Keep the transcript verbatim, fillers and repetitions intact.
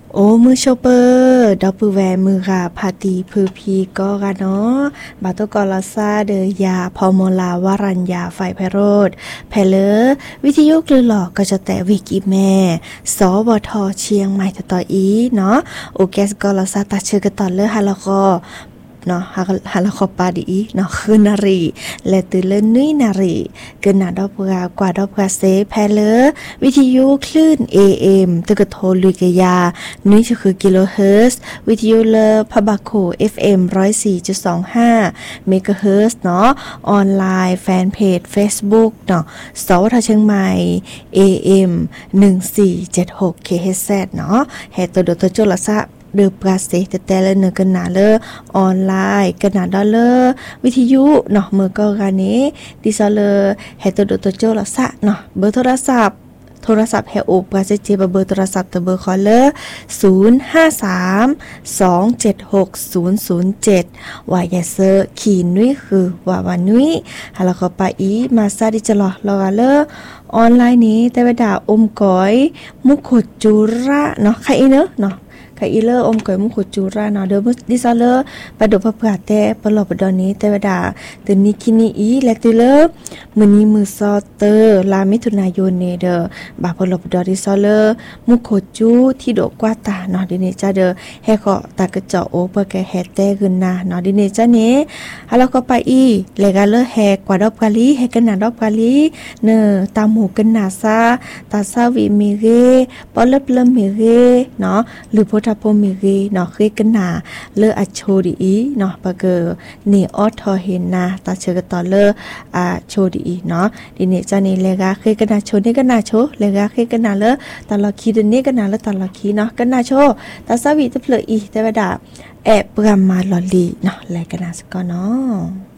โอ้มือโชเปอร์ดอกปือแวมือค่ะพาตีพือพีก็กันเนาะบาตกอลาซาเดยาพอมลาวารัญญาไฟไพโรดแพเลอวิทยุกลือหลอกก็จะแต่วิกอีแม่สบทเชียงใหม่ต่ออีเนาะโอแกสกอลาซาตาเชกตอนเลอฮาละคอเนาะฮาฮาละคอปาดีเนาะคือนารีและตือเลนุยนารีเกินหนาดอกกากว่าดอกกาเซแพเลอวิทยุคลื่น เอ เอ็ม ตึกโทลุยกยานุยจะคือกิโลเฮิรตซ์วิทยุเลอพะบาโค เอฟ เอ็ม หนึ่งร้อยสี่จุดสองห้า เมกะเฮิรตซ์เนาะออนไลน์แฟนเพจ Facebook เนาะสวทเชียงใหม่ เอ เอ็ม หนึ่งสี่เจ็ดหก เค เอช ซี เนาะแฮตโดโตโจลาซาเดือปราเซแต่แต่ละเนื้อกันหนาเลอออนไลน์กันหนาดอลเลอร์วิทยุเนาะเมื่อก็การนี้ดิซอเลอร์เฮตโดโตโจลาซะเนาะเบอร์โทรศัพท์โทรศัพท์แฮโอปราเซเจเบอร์โทรศัพท์ตะเบอร์คอลเลอร์ศูนย์ ห้า สาม สอง เจ็ด หก ศูนย์ ศูนย์ เจ็ดวายาเซอร์ขีนุ้ยคือวาวานุ้ยฮาลาคอปาอีมาซาดิจลอลอเลอร์ออนไลน์นี้แต่เวดาอมก้อยมุขจุระเนาะใครเนอะเนาะค่ะอีเลอร์อมก่อยมุขจูราเนาะเดอมดิซาเลอร์ปะดพะเพื่อแต่ปะหลอบดอนนี้แต่เวดาตึนี้คินีอีและติเลอร์มื้อนี้มื้อซอเตอร์ลามิถุนายนเนเด้อบาปะหลอบดอดิซาเลอร์มุขจูที่ดอกกว่าตาเนาะดิเนจ้าเด้อแฮก็ตากะเจาะโอเปแกแฮแต่ขึ้นนะเนาะดิเนจ้านี้ฮาแล้วก็ไปอีเลกาเลอร์แฮกว่าดอกกะลีแฮกันนาดอกกะลีเนอตามหูกันนาซาตาซาวิเมเรปอลเลเมเรเนาะหรือทาโพมิรีเนาะคือกันนาเลออัชโชดีเนาะปะเกอนี่ออทอเฮนาตาเชกตอเลออาโชดีเนาะดิเนจานี่เลกาคือกันนาโชนี่กันนาโชเลกาคือกันนาเลอตาลอคีดนี่กันนาเลอตาลอคีเนาะกันนาโชตาซาวิตะเพลอีแต่ว่าดาแอบปรามมาลอลีเนาะแลกันนาสกอเนาะ